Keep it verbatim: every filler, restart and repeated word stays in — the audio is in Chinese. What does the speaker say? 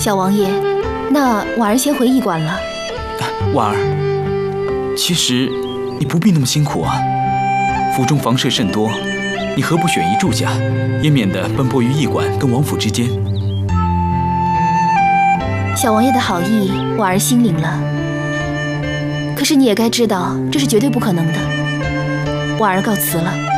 小王爷，那婉儿先回驿馆了。 婉儿，其实你不必那么辛苦啊。府中房舍甚多，你何不选一住下，也免得奔波于驿馆跟王府之间。 小王爷的好意，婉儿心领了。可是你也该知道，这是绝对不可能的。婉儿告辞了。